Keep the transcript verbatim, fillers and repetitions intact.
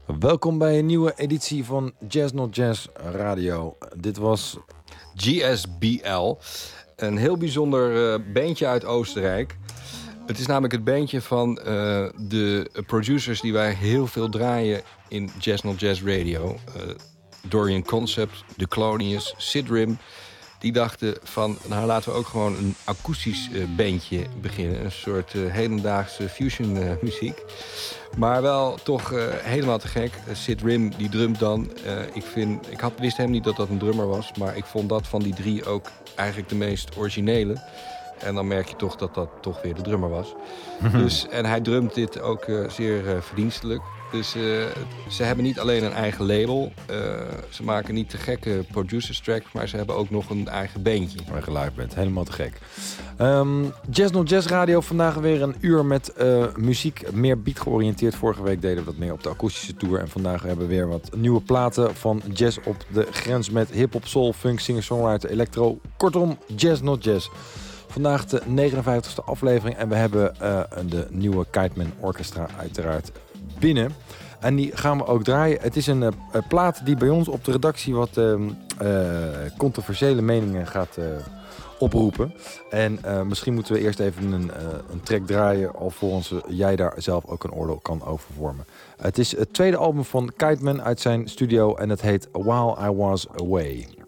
Welkom bij een nieuwe editie van Jazz Not Jazz Radio. Dit was G S B L, een heel bijzonder uh, bandje uit Oostenrijk. Het is namelijk het bandje van uh, de producers die wij heel veel draaien in Jazz Not Jazz Radio. Uh, Dorian Concept, The Colonius, Sid Rim. Die dachten van, nou laten we ook gewoon een akoestisch uh, bandje beginnen. Een soort uh, hedendaagse fusion uh, muziek. Maar wel toch uh, helemaal te gek. Uh, Sid Rim, die drumt dan. Uh, ik vind, ik had, wist hem niet dat dat een drummer was. Maar ik vond dat van die drie ook eigenlijk de meest originele. En dan merk je toch dat dat toch weer de drummer was. Dus, en hij drumt dit ook uh, zeer uh, verdienstelijk. Dus uh, ze hebben niet alleen een eigen label. Uh, ze maken niet te gekke producers tracks, maar ze hebben ook nog een eigen bandje. Waar je geluid bent, helemaal te gek. Um, Jazz Not Jazz Radio, vandaag weer een uur met uh, muziek. Meer beat georiënteerd. Vorige week deden we wat meer op de akoestische tour. En vandaag hebben we weer wat nieuwe platen van jazz op de grens met hip-hop, soul, funk, singer-songwriter, electro. Kortom, Jazz Not Jazz. Vandaag de negenenvijftigste aflevering en we hebben uh, de nieuwe Kiteman Orchestra uiteraard binnen. En die gaan we ook draaien. Het is een uh, plaat die bij ons op de redactie wat uh, uh, controversiële meningen gaat uh, oproepen. En uh, misschien moeten we eerst even een, uh, een track draaien alvorens jij daar zelf ook een oordeel kan over vormen. Uh, het is het tweede album van Kiteman uit zijn studio en het heet While I Was Away.